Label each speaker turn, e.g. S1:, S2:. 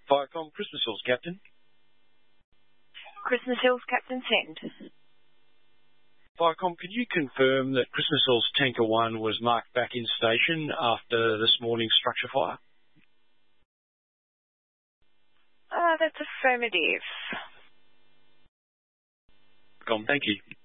S1: Viacom, Christmas Hills, Captain.
S2: Christmas Hills, Captain, send.
S1: Viacom, can you confirm that Christmas Hills Tanker 1 was marked back in station after this morning's structure fire?
S2: That's affirmative.
S1: Viacom, thank you.